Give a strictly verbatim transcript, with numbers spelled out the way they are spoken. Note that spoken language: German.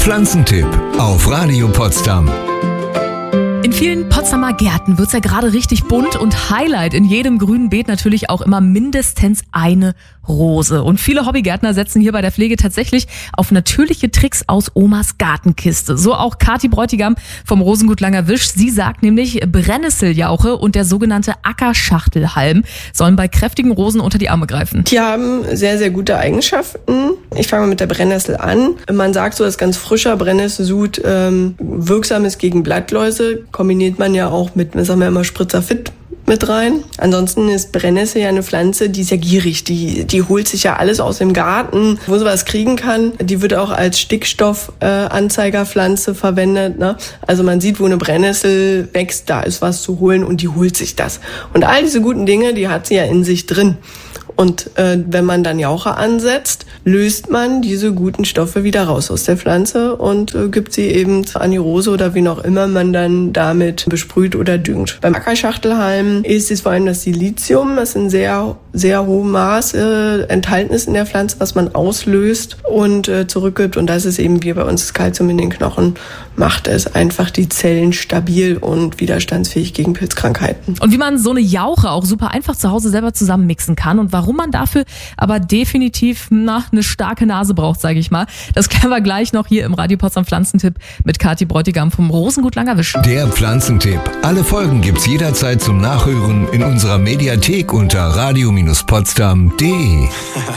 Pflanzentipp auf Radio Potsdam. In vielen Potsdamer Gärten wird's ja gerade richtig bunt und Highlight in jedem grünen Beet natürlich auch immer mindestens eine Rose. Und viele Hobbygärtner setzen hier bei der Pflege tatsächlich auf natürliche Tricks aus Omas Gartenkiste. So auch Kathi Bräutigam vom Rosengut Langerwisch. Sie sagt nämlich, Brennnesseljauche und der sogenannte Ackerschachtelhalm sollen bei kräftigen Rosen unter die Arme greifen. Die haben sehr, sehr gute Eigenschaften. Ich fange mal mit der Brennnessel an. Man sagt so, dass ganz frischer Brennnesselsud ähm, wirksam ist gegen Blattläuse. Kombiniert man ja auch mit, sagen wir immer, Spritzer Fit mit rein. Ansonsten ist Brennnessel ja eine Pflanze, die ist ja gierig. Die, die holt sich ja alles aus dem Garten, wo sie was kriegen kann. Die wird auch als Stickstoffanzeigerpflanze äh, verwendet. Ne? Also man sieht, wo eine Brennnessel wächst, da ist was zu holen und die holt sich das. Und all diese guten Dinge, die hat sie ja in sich drin. Und äh, wenn man dann Jauche ansetzt, löst man diese guten Stoffe wieder raus aus der Pflanze und äh, gibt sie eben an die Rose oder wie auch immer man dann damit besprüht oder düngt. Beim Ackerschachtelhalm ist es vor allem das Silizium, das in sehr, sehr hohem Maß äh, enthalten ist in der Pflanze, was man auslöst und äh, zurückgibt. Und das ist eben wie bei uns das Kalzium in den Knochen, macht es einfach die Zellen stabil und widerstandsfähig gegen Pilzkrankheiten. Und wie man so eine Jauche auch super einfach zu Hause selber zusammenmixen kann und warum man dafür aber definitiv na, eine starke Nase braucht, sage ich mal. Das klären wir gleich noch hier im Radio Potsdam Pflanzentipp mit Kathi Bräutigam vom Rosengut Langerwisch. Der Pflanzentipp. Alle Folgen gibt's jederzeit zum Nachhören in unserer Mediathek unter radio Bindestrich potsdam punkt de.